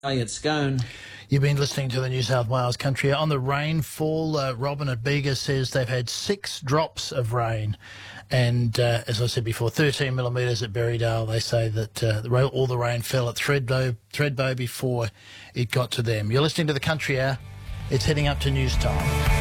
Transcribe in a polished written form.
Elliot Scone. You've been listening to the New South Wales Country. On the rainfall, Robin at Bega says they've had 6 drops of rain. And as I said before, 13 millimetres at Berrydale. They say that all the rain fell at Thredbo before it got to them. You're listening to the Country Hour. It's heading up to news time.